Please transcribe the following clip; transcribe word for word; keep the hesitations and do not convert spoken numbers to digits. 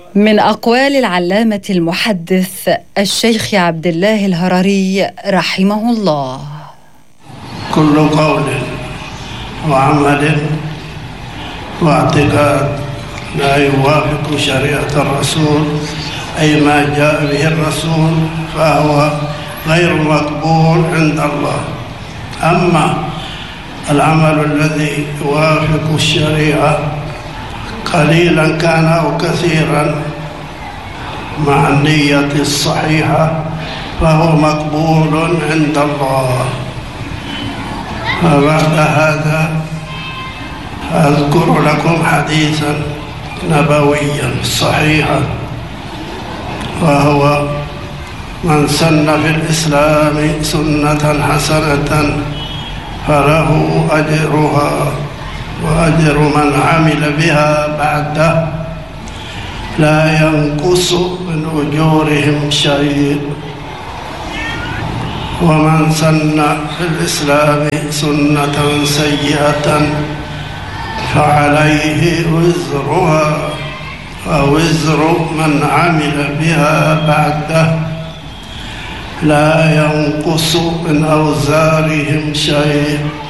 من أقوال العلامة المحدث الشيخ عبد الله الهرري رحمه الله: كل قول وعمل واعتقاد لا يوافق شريعة الرسول أي ما جاء به الرسول فهو غير مقبول عند الله. أما العمل الذي يوافق الشريعة قليلا كان أو كثيرا مع النية الصحيحة فهو مقبول عند الله. وبعد هذا أذكر لكم حديثا نبويا صحيحا، وهو: من سن في الإسلام سنة حسنة فله أجرها وأجر من عمل بها بعده لا ينقص من أجورهم شيء، ومن سن في الإسلام سنة سيئة فعليه وزرها ووزر من عمل بها بعده لا ينقص من أوزارهم شيء.